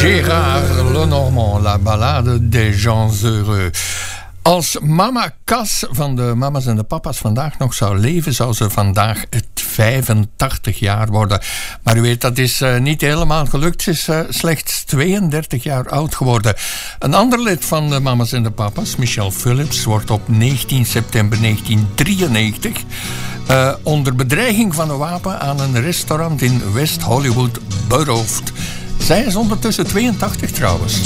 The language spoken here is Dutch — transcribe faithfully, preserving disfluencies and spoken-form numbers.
Gérard Lenormand, La Ballade des gens heureux. Als mama Cas van de Mama's en de Papa's vandaag nog zou leven, zou ze vandaag vijfentachtig jaar worden. Maar u weet, dat is uh, niet helemaal gelukt. Ze is uh, slechts tweeëndertig jaar oud geworden. Een ander lid van de Mama's en de Papa's, Michelle Phillips, wordt op negentien september negentien drieënnegentig uh, onder bedreiging van een wapen aan een restaurant in West Hollywood beroofd. Zij is ondertussen tweeëntachtig trouwens.